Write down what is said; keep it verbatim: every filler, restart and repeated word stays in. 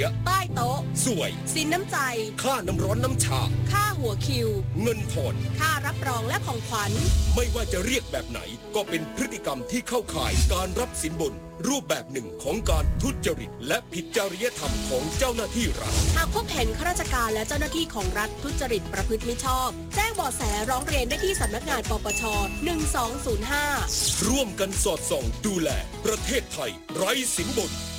ใต้โต๊ะสวยสินน้ำใจค่าน้ำร้อนน้ำชาค่าหัวคิวเงินทอนค่ารับรองและของขวัญไม่ว่าจะเรียกแบบไหนก็เป็นพฤติกรรมที่เข้าข่ายการรับสินบนรูปแบบหนึ่งของการทุจริตและผิดจริยธรรมของเจ้าหน้าที่รัฐหากพบเห็นข้าราชการและเจ้าหน้าที่ของรัฐทุจริตประพฤติมิชอบแจ้งเบาะแสร้องเรียนได้ที่สำนักงานปปชหนึ่งสองศูนย์ห้าร่วมกันสอดส่องดูแลประเทศไทยไร้สินบน